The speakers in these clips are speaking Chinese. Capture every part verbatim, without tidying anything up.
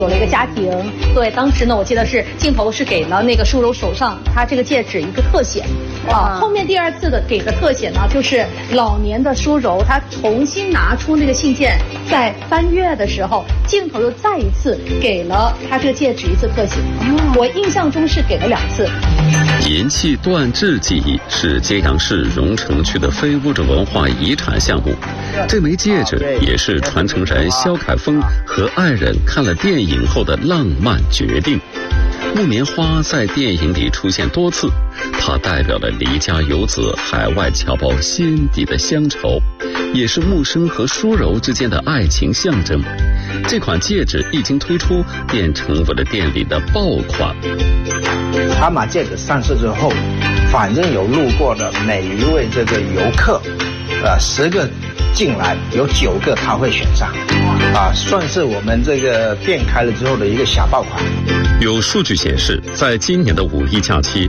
有了一个家庭，对，当时呢，我记得是镜头是给了那个舒柔手上她这个戒指一个特写，啊，后面第二次的给的特写呢，就是老年的舒柔她重新拿出那个信件，在翻阅的时候，镜头又再一次给了她这个戒指一次特写。哦，我印象中是给了两次。 银器锻制技艺是揭阳市荣城区的非物质文化遗产项目，这枚戒指也是传承人肖凯峰和爱人看了电影后的浪漫决定。木棉花在电影里出现多次，它代表了离家游子海外侨胞心底的乡愁，也是木生和舒柔之间的爱情象征。这款戒指一经推出，便成为了店里的爆款。 阿玛戒指上市之后，反正有路过的每一位这个游客，呃，十个进来有九个他会选上，啊，算是我们这个店开了之后的一个小爆款。 有数据显示，在今年的五一假期，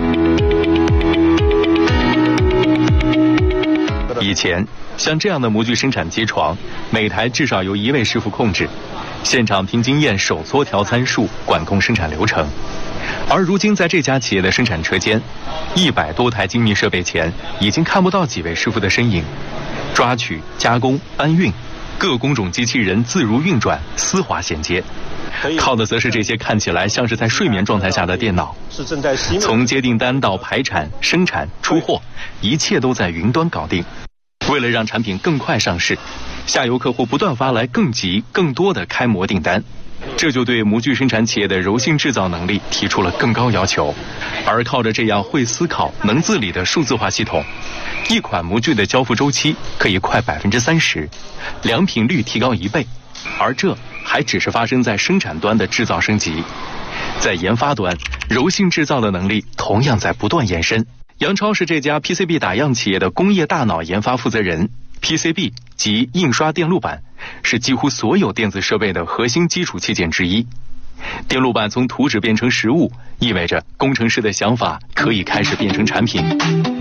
以前像这样的模具生产机床，每台至少由一位师傅控制，现场凭经验手搓调参数，管控生产流程。而如今在这家企业的生产车间，一百多台精密设备前，已经看不到几位师傅的身影。抓取、加工、搬运，各工种机器人自如运转，丝滑衔接。靠的则是这些看起来像是在睡眠状态下的电脑。从接订单到排产、生产、出货，一切都在云端搞定。为了让产品更快上市，下游客户不断发来更急、更多的开模订单。这就对模具生产企业的柔性制造能力提出了更高要求。而靠着这样会思考、能自理的数字化系统，一款模具的交付周期可以快百分之三十，良品率提高一倍。而这还只是发生在生产端的制造升级，在研发端，柔性制造的能力同样在不断延伸。杨超是这家 P C B 打样企业的工业大脑研发负责人。P C B 即印刷电路板，是几乎所有电子设备的核心基础器件之一。电路板从图纸变成实物，意味着工程师的想法可以开始变成产品。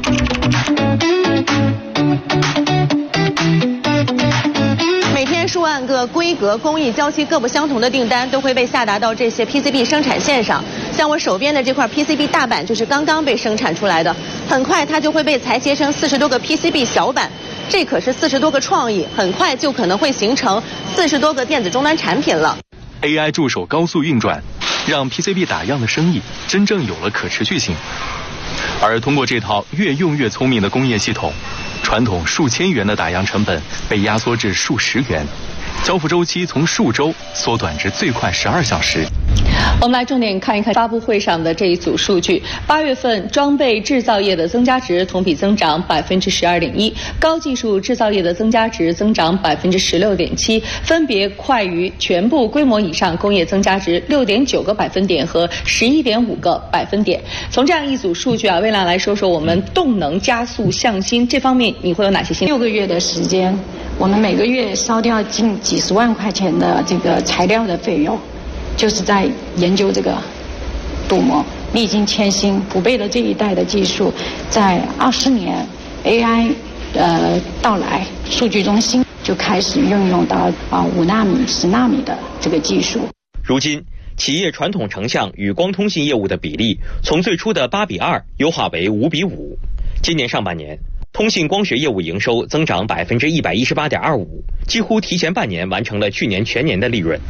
每天数万个规格、工艺、交期各不相同的订单都会被下达到这些 P C B 生产线上。像我手边的这块 P C B 大板就是刚刚被生产出来的，很快它就会被裁切成四十多个 P C B 小板。这可是四十多个创意，很快就可能会形成四十多个电子终端产品了。 A I 助手高速运转，让 P C B 打样的生意真正有了可持续性。而通过这套越用越聪明的工业系统，传统数千元的打样成本被压缩至数十元，交付周期从数周缩短至最快十二小时。 我们来重点看一看发布会上的这一组数据。八月份装备制造业的增加值同比增长百分之十二点一，高技术制造业的增加值增长百分之十六点七，分别快于全部规模以上工业增加值六点九个百分点和十一点五个百分点。从这样一组数据啊，魏亮来说说我们动能加速向新这方面，你会有哪些新？ 六个月的时间，我们每个月烧掉近几十万块钱的这个材料的费用。就是在研究这个镀膜，历经千辛，普贝的这一代的技术，在二十年 A I 呃到来，数据中心就开始运用到啊五纳米、十纳米的这个技术。 如今，企业传统成像与光通信业务的比例从最初的八比二优化为五比五。今年上半年，通信光学业务营收增长百分之一百一十八点二五，几乎提前半年完成了去年全年的利润。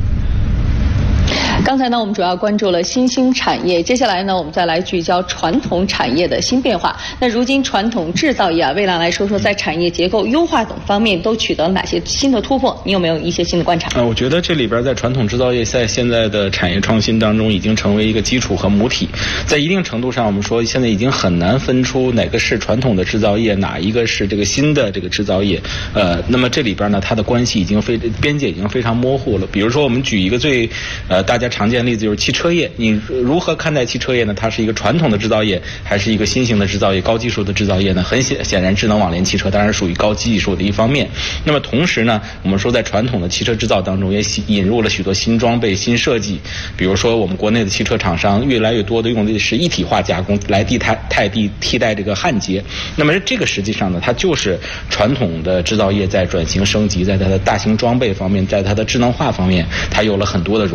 刚才呢，我们主要关注了新兴产业，接下来呢，我们再来聚焦传统产业的新变化。那如今传统制造业啊，魏亮来说说在产业结构优化等方面都取得了哪些新的突破？你有没有一些新的观察？ 呃，我觉得这里边在传统制造业在现在的产业创新当中已经成为一个基础和母体，在一定程度上，我们说现在已经很难分出哪个是传统的制造业，哪一个是这个新的这个制造业。呃，那么这里边呢，它的关系已经非边界已经非常模糊了。比如说，我们举一个最呃大家常见的例子，就是汽车业。你如何看待汽车业呢？它是一个传统的制造业，还是一个新型的制造业、高技术的制造业呢？很显显然，智能网联汽车当然属于高技术的一方面。那么同时呢，我们说在传统的汽车制造当中，也引入了许多新装备、新设计。比如说，我们国内的汽车厂商越来越多的用的是一体化加工来替代替替替代这个焊接。那么这个实际上呢，它就是传统的制造业在转型升级，在它的大型装备方面，在它的智能化方面，它有了很多的。